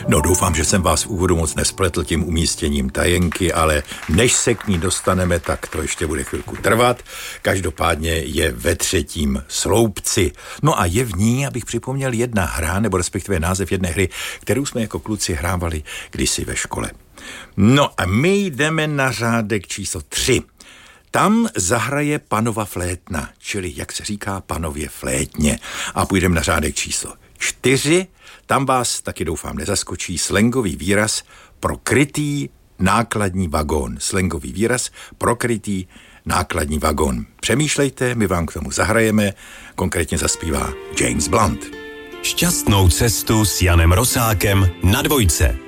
No doufám, že jsem vás v úvodu moc nespletl tím umístěním tajenky, ale než se k ní dostaneme, tak to ještě bude chvilku trvat. Každopádně je ve 3. sloupci. No a je v ní, abych připomněl, jedna hra, nebo respektive název jedné hry, kterou jsme jako kluci hrávali kdysi ve škole. No a my jdeme na řádek číslo 3. Tam zahraje panova flétna, čili, jak se říká, panově flétně. A půjdeme na řádek číslo 4. Tam vás taky doufám nezaskočí slangový výraz pro krytý nákladní vagón. Slangový výraz pro krytý nákladní vagón. Přemýšlejte, my vám k tomu zahrajeme, konkrétně zaspívá James Blunt. Šťastnou cestu s Janem Rosákem na 2.